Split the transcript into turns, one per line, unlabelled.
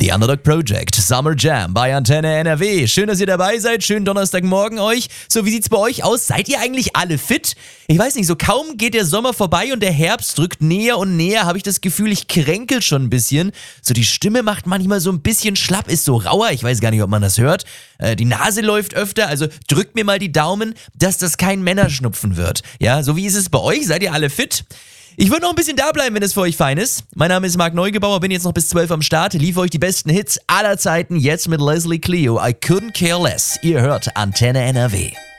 The Underdog Project, Summer Jam bei Antenne NRW. Schön, dass ihr dabei seid. Schönen Donnerstagmorgen euch. So, wie sieht's bei euch aus? Seid ihr eigentlich alle fit? Ich weiß nicht, so kaum geht der Sommer vorbei und der Herbst rückt näher und näher, habe ich das Gefühl, ich kränkel schon ein bisschen. So, die Stimme macht manchmal so ein bisschen schlapp, ist so rauer. Ich weiß gar nicht, ob man das hört. Die Nase läuft öfter, also drückt mir mal die Daumen, dass das kein Männerschnupfen wird. Ja, so wie ist es bei euch? Seid ihr alle fit? Ich würde noch ein bisschen da bleiben, wenn es für euch fein ist. Mein Name ist Marc Neugebauer, bin jetzt noch bis 12 am Start, liefere euch die besten Hits aller Zeiten, jetzt mit Leslie Clio, I Couldn't Care Less. Ihr hört Antenne NRW.